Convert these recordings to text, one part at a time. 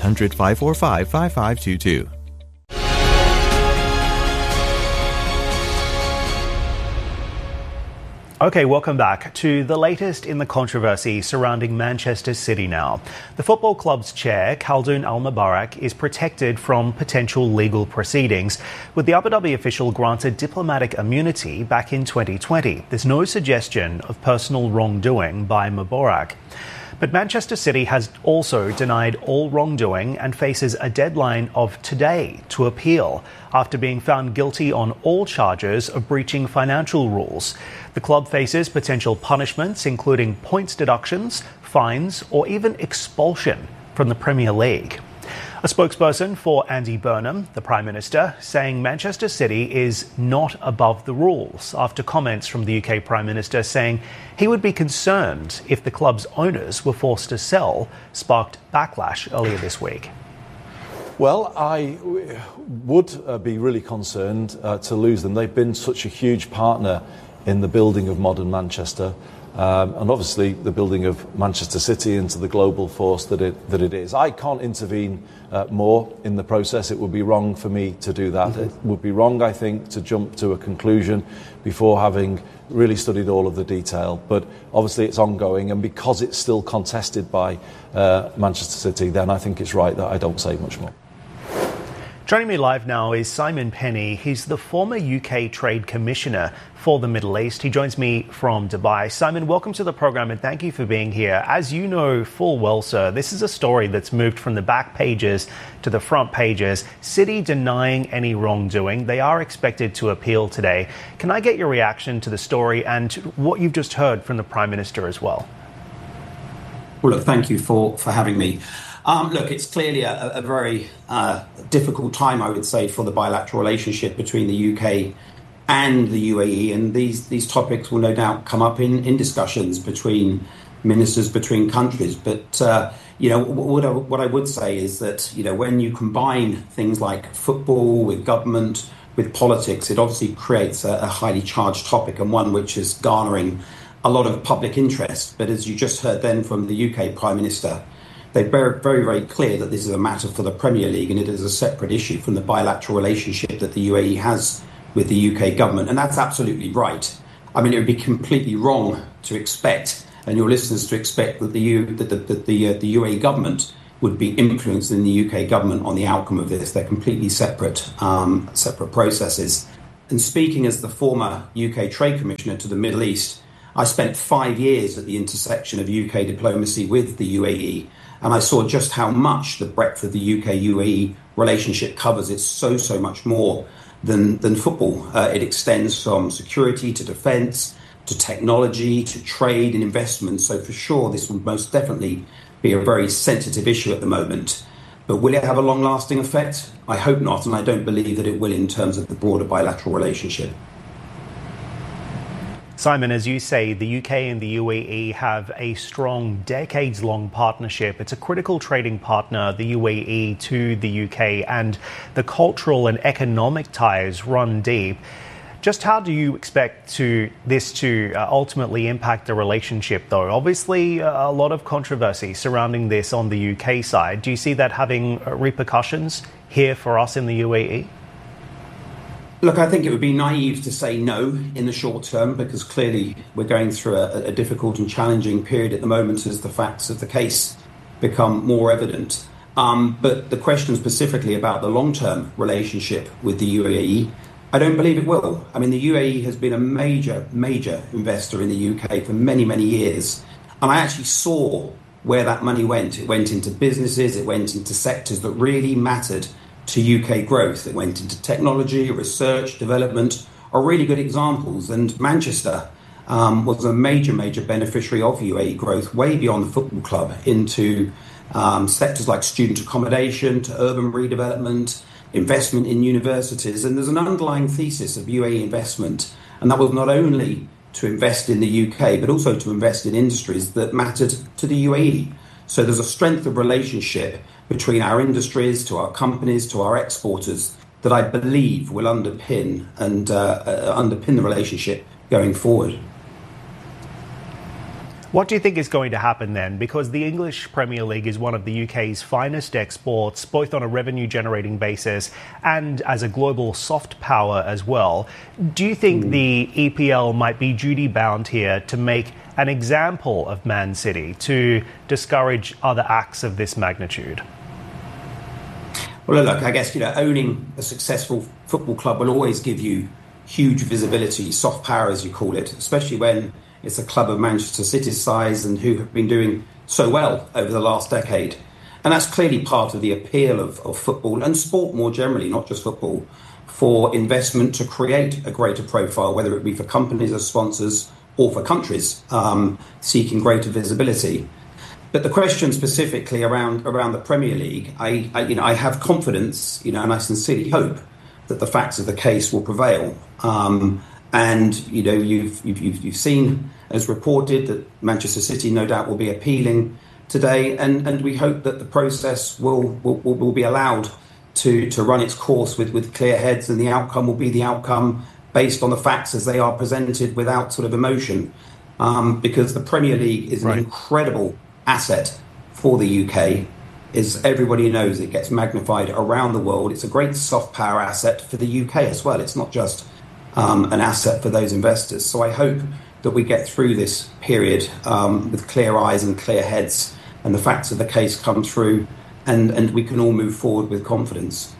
1-800-545-5522. Okay, welcome back to the latest in the controversy surrounding Manchester City now. The football club's chair, Khaldoon Al-Mubarak, is protected from potential legal proceedings, with the Abu Dhabi official granted diplomatic immunity back in 2020. There's no suggestion of personal wrongdoing by Mubarak. But Manchester City has also denied all wrongdoing and faces a deadline of today to appeal after being found guilty on all charges of breaching financial rules. The club faces potential punishments, including points deductions, fines, or even expulsion from the Premier League. A spokesperson for Andy Burnham, the Prime Minister, saying Manchester City is not above the rules after comments from the UK Prime Minister saying he would be concerned if the club's owners were forced to sell, sparked backlash earlier this week. Well, I would be really concerned to lose them. They've been such a huge partner in the building of modern Manchester. And obviously the building of Manchester City into the global force that it is. I can't intervene more in the process. It would be wrong for me to do that. It would be wrong, I think, to jump to a conclusion before having really studied all of the detail. But obviously it's ongoing, and because it's still contested by Manchester City, then I think it's right that I don't say much more. Joining me live now is Simon Penny. He's the former UK Trade Commissioner for the Middle East. He joins me from Dubai. Simon, welcome to the program and thank you for being here. As you know full well, sir, this is a story that's moved from the back pages to the front pages. City denying any wrongdoing. They are expected to appeal today. Can I get your reaction to the story and what you've just heard from the Prime Minister as well? Well, look, thank you for having me. Look, it's clearly a very difficult time, I would say, for the bilateral relationship between the UK and the UAE. And these topics will no doubt come up in discussions between ministers, between countries. But, what I would say is that, when you combine things like football with government, with politics, it obviously creates a highly charged topic and one which is garnering a lot of public interest. But as you just heard then from the UK Prime Minister, they're very, very clear that this is a matter for the Premier League and it is a separate issue from the bilateral relationship that the UAE has with the UK government. And that's absolutely right. I mean, it would be completely wrong to expect, and your listeners to expect, that the UAE government would be influencing the UK government on the outcome of this. They're completely separate processes. And speaking as the former UK Trade Commissioner to the Middle East, I spent 5 years at the intersection of UK diplomacy with the UAE. And I saw just how much the breadth of the UK-UAE relationship covers. It's so much more than football. It extends from security to defence, to technology, to trade and investment. So for sure, this will most definitely be a very sensitive issue at the moment. But will it have a long-lasting effect? I hope not, and I don't believe that it will in terms of the broader bilateral relationship. Simon, as you say, the UK and the UAE have a strong, decades-long partnership. It's a critical trading partner, the UAE, to the UK, and the cultural and economic ties run deep. Just how do you expect this to ultimately impact the relationship, though? Obviously, a lot of controversy surrounding this on the UK side. Do you see that having repercussions here for us in the UAE? Look, I think it would be naive to say no in the short term, because clearly we're going through a difficult and challenging period at the moment as the facts of the case become more evident. But the question specifically about the long-term relationship with the UAE, I don't believe it will. I mean, the UAE has been a major investor in the UK for many years. And I actually saw where that money went. It went into businesses, it went into sectors that really mattered to UK growth. It went into technology, research, development, are really good examples. And Manchester was a major beneficiary of UAE growth, way beyond the football club, into sectors like student accommodation, to urban redevelopment, investment in universities. And there's an underlying thesis of UAE investment, and that was not only to invest in the UK, but also to invest in industries that mattered to the UAE. So there's a strength of relationship between our industries, to our companies, to our exporters, that I believe will underpin the relationship going forward. What do you think is going to happen then? Because the English Premier League is one of the UK's finest exports, both on a revenue-generating basis and as a global soft power as well. Do you think the EPL might be duty-bound here to make an example of Man City to discourage other acts of this magnitude? Well, look, I guess, owning a successful football club will always give you huge visibility, soft power, as you call it, especially when it's a club of Manchester City's size and who have been doing so well over the last decade. And that's clearly part of the appeal of football and sport more generally, not just football, for investment to create a greater profile, whether it be for companies as sponsors or for countries seeking greater visibility. But the question specifically around the Premier League, I have confidence, and I sincerely hope that the facts of the case will prevail. And you've seen, as reported, that Manchester City no doubt will be appealing today, and we hope that the process will be allowed to run its course with clear heads, and the outcome will be the outcome based on the facts as they are presented, without sort of emotion. Because the Premier League is an incredible asset for the UK. As everybody knows, it gets magnified around the world. It's a great soft power asset for the UK as well. It's not just an asset for those investors. So I hope that we get through this period with clear eyes and clear heads, and the facts of the case come through, and we can all move forward with confidence.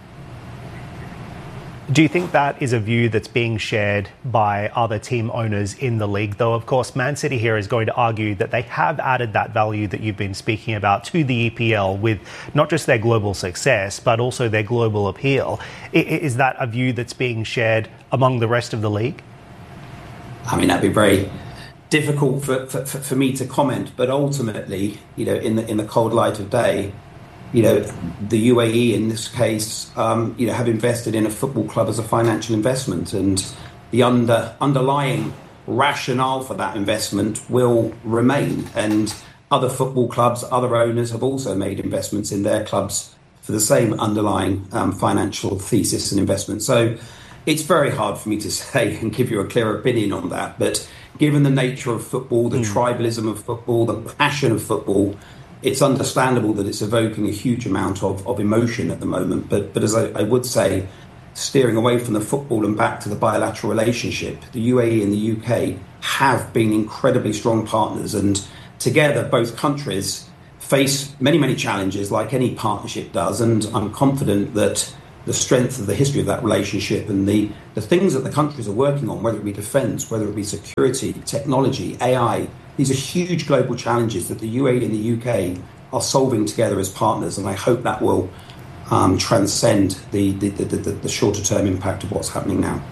Do you think that is a view that's being shared by other team owners in the league? Though, of course, Man City here is going to argue that they have added that value that you've been speaking about to the EPL with not just their global success, but also their global appeal. Is that a view that's being shared among the rest of the league? I mean, that'd be very difficult for me to comment. But ultimately, in the cold light of day, the UAE in this case, have invested in a football club as a financial investment, and the underlying rationale for that investment will remain. And other football clubs, other owners have also made investments in their clubs for the same underlying financial thesis and investment. So it's very hard for me to say and give you a clear opinion on that. But given the nature of football, the tribalism of football, the passion of football, it's understandable that it's evoking a huge amount of emotion at the moment. But as I would say, steering away from the football and back to the bilateral relationship, the UAE and the UK have been incredibly strong partners. And together, both countries face many, many challenges like any partnership does. And I'm confident that the strength of the history of that relationship and the things that the countries are working on, whether it be defence, whether it be security, technology, AI, these are huge global challenges that the UAE and the UK are solving together as partners, and I hope that will transcend the shorter term impact of what's happening now.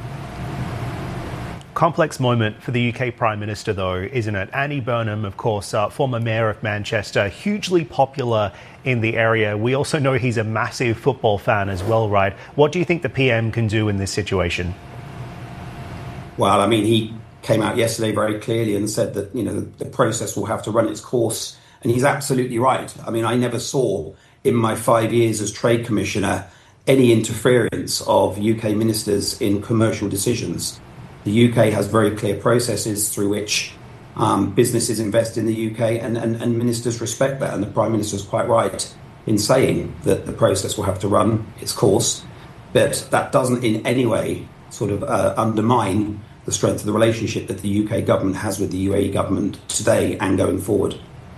Complex moment for the UK Prime Minister, though, isn't it? Andy Burnham, of course, former Mayor of Manchester, hugely popular in the area. We also know he's a massive football fan as well, right? What do you think the PM can do in this situation? Well, I mean, he came out yesterday very clearly and said that, the process will have to run its course. And he's absolutely right. I mean, I never saw in my 5 years as Trade Commissioner any interference of UK ministers in commercial decisions. The UK has very clear processes through which businesses invest in the UK, and ministers respect that. And the Prime Minister is quite right in saying that the process will have to run its course. But that doesn't in any way sort of undermine the strength of the relationship that the UK government has with the UAE government today and going forward.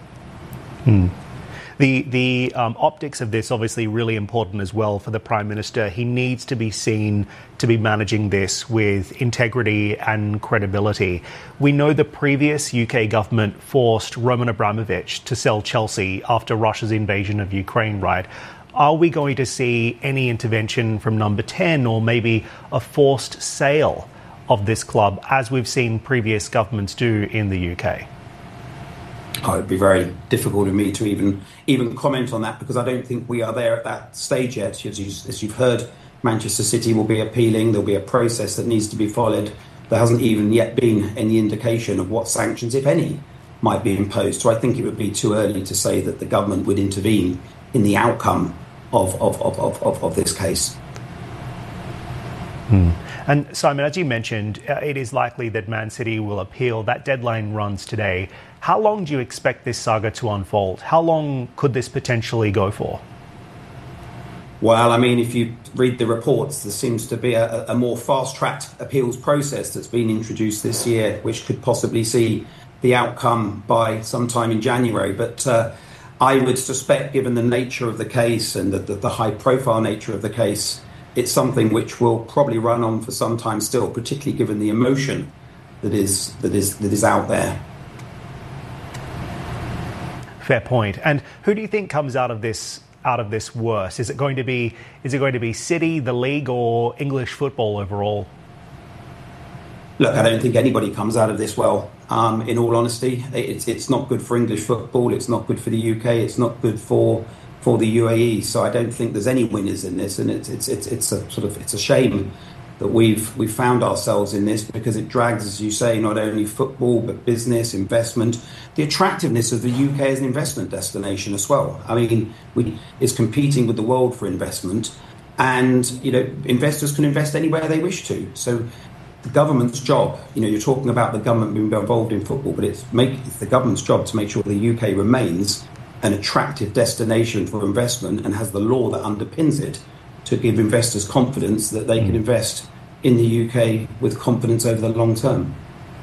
The optics of this obviously really important as well for the Prime Minister. He needs to be seen to be managing this with integrity and credibility. We know the previous UK government forced Roman Abramovich to sell Chelsea after Russia's invasion of Ukraine, right? Are we going to see any intervention from Number 10 or maybe a forced sale of this club, as we've seen previous governments do in the UK? Oh, it'd be very difficult for me to even comment on that, because I don't think we are there at that stage yet. As you've heard, Manchester City will be appealing. There'll be a process that needs to be followed. There hasn't even yet been any indication of what sanctions, if any, might be imposed. So I think it would be too early to say that the government would intervene in the outcome of this case. And Simon, as you mentioned, it is likely that Man City will appeal. That deadline runs today. How long do you expect this saga to unfold? How long could this potentially go for? Well, I mean, if you read the reports, there seems to be a more fast-tracked appeals process that's been introduced this year, which could possibly see the outcome by sometime in January. But I would suspect, given the nature of the case and the high-profile nature of the case, it's something which will probably run on for some time still, particularly given the emotion that is out there. Fair point. And who do you think comes out of this worse? Is it going to be City, the league, or English football overall? Look, I don't think anybody comes out of this well. In all honesty, it's not good for English football. It's not good for the UK. It's not good for the UAE. So I don't think there's any winners in this, and it's a shame that we've found ourselves in this, because it drags, as you say, not only football but business, investment, the attractiveness of the UK as an investment destination as well. I mean, it's competing with the world for investment, and investors can invest anywhere they wish to. So the government's job, you're talking about the government being involved in football, but it's the government's job to make sure the UK remains an attractive destination for investment and has the law that underpins it to give investors confidence that they can invest in the UK with confidence over the long term.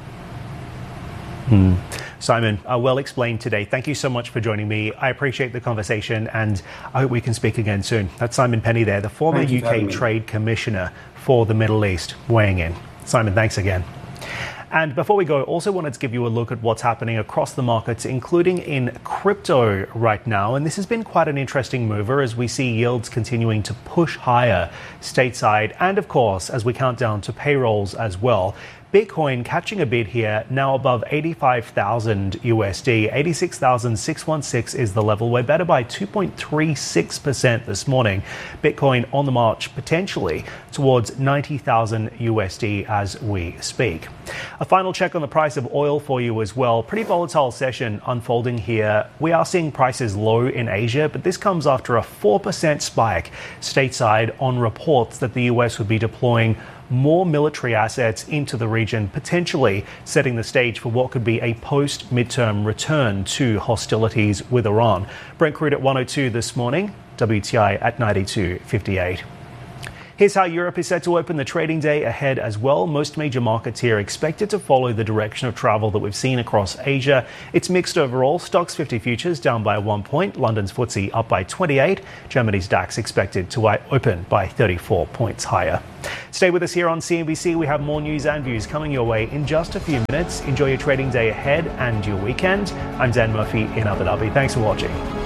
Simon, well explained today. Thank you so much for joining me. I appreciate the conversation, and I hope we can speak again soon. That's Simon Penny there, the former UK Trade Commissioner for the Middle East, weighing in. Simon, thanks again. And before we go, also wanted to give you a look at what's happening across the markets, including in crypto right now. And this has been quite an interesting mover as we see yields continuing to push higher stateside. And of course, as we count down to payrolls as well. Bitcoin catching a bid here, now above 85,000 USD. 86,616 is the level. We're better by 2.36% this morning. Bitcoin on the march potentially towards 90,000 USD as we speak. A final check on the price of oil for you as well. Pretty volatile session unfolding here. We are seeing prices low in Asia, but this comes after a 4% spike stateside on reports that the US would be deploying more military assets into the region, potentially setting the stage for what could be a post-midterm return to hostilities with Iran. Brent crude at 102 this morning, WTI at 92.58. Here's how Europe is set to open the trading day ahead as well. Most major markets here expected to follow the direction of travel that we've seen across Asia. It's mixed overall. Stoxx 50 futures down by 1 point. London's FTSE up by 28. Germany's DAX expected to open by 34 points higher. Stay with us here on CNBC. We have more news and views coming your way in just a few minutes. Enjoy your trading day ahead and your weekend. I'm Dan Murphy in Abu Dhabi. Thanks for watching.